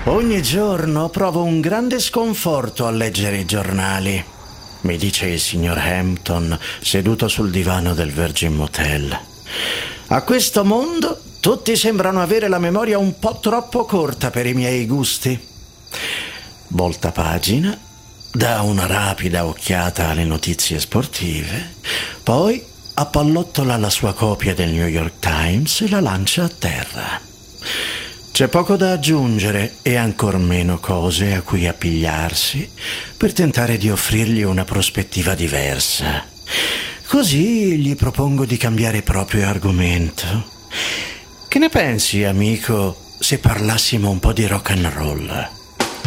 Ogni giorno provo un grande sconforto a leggere i giornali, mi dice il signor Hampton, seduto sul divano del Virgin Motel. A questo mondo tutti sembrano avere la memoria un po' troppo corta per i miei gusti. Volta pagina, dà una rapida occhiata alle notizie sportive, poi appallottola la sua copia del New York Times e la lancia a terra. C'è poco da aggiungere e ancor meno cose a cui appigliarsi per tentare di offrirgli una prospettiva diversa. Così gli propongo di cambiare proprio argomento. Che ne pensi, amico, se parlassimo un po' di rock and roll?